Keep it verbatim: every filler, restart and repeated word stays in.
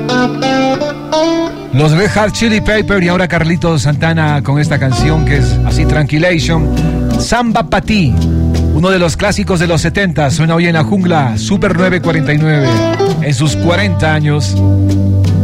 Los Red Hot Chili Peppers y ahora Carlitos Santana con esta canción que es así, Tranquilation. Samba Pa' Ti, uno de los clásicos de los setenta, suena hoy en la jungla, Super nueve cuarenta y nueve, en sus cuarenta años.